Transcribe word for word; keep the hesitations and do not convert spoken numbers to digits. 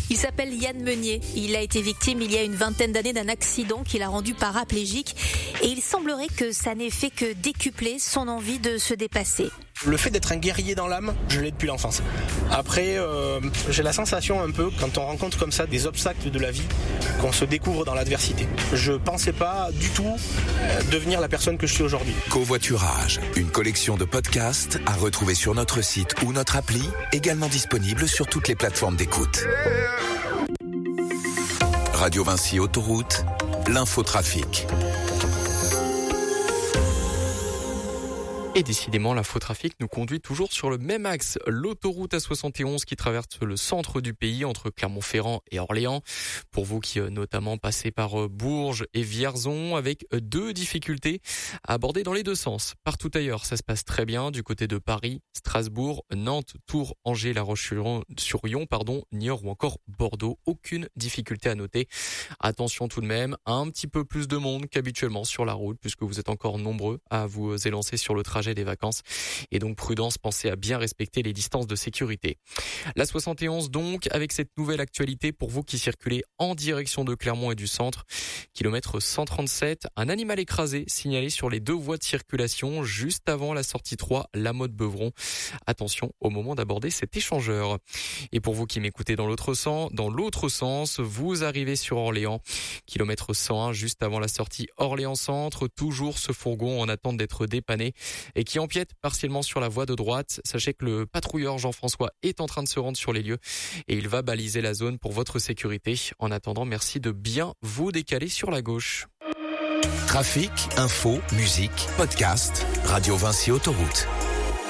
Il s'appelle Yann Meunier. Il a été victime il y a une vingtaine d'années d'un accident qui l'a rendu paraplégique et il semblerait que ça n'ait fait que décupler son envie de se dépasser. Le fait d'être un guerrier dans l'âme, je l'ai depuis l'enfance. Après, euh, j'ai la sensation un peu, quand on rencontre comme ça des obstacles de la vie, qu'on se découvre dans l'adversité. Je pensais pas du tout devenir la personne que je suis aujourd'hui. Covoiturage, une collection de podcasts à retrouver sur notre site ou notre appli, également disponible sur toutes les plateformes d'écoute. Radio Vinci Autoroute, l'infotrafic. Et décidément, l'infotrafic nous conduit toujours sur le même axe. L'autoroute A soixante et onze qui traverse le centre du pays entre Clermont-Ferrand et Orléans. Pour vous qui notamment passez par Bourges et Vierzon, avec deux difficultés à aborder dans les deux sens. Partout ailleurs, ça se passe très bien du côté de Paris, Strasbourg, Nantes, Tours, Angers, La Roche-sur-Yon, pardon, Niort ou encore Bordeaux. Aucune difficulté à noter. Attention tout de même, un petit peu plus de monde qu'habituellement sur la route puisque vous êtes encore nombreux à vous élancer sur le trajet des vacances et donc prudence, pensez à bien respecter les distances de sécurité. La soixante et onze donc, avec cette nouvelle actualité pour vous qui circulez en direction de Clermont et du centre, kilomètre cent trente-sept, un animal écrasé signalé sur les deux voies de circulation juste avant la sortie trois, la Motte-Beuvron. Attention au moment d'aborder cet échangeur. Et pour vous qui m'écoutez dans l'autre sens, dans l'autre sens, vous arrivez sur Orléans, kilomètre cent un juste avant la sortie Orléans Centre, toujours ce fourgon en attente d'être dépanné et qui empiète partiellement sur la voie de droite. Sachez que le patrouilleur Jean-François est en train de se rendre sur les lieux et il va baliser la zone pour votre sécurité. En attendant, merci de bien vous décaler sur la gauche. Trafic, info, musique, podcast, Radio Vinci Autoroute.